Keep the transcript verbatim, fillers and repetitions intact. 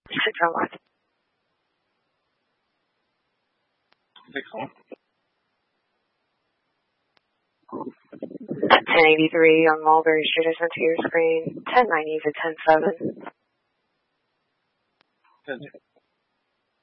six oh one. six one. ten eighty-three on Mulberry Street, I sent to your screen. ten ninety to ten seven. ten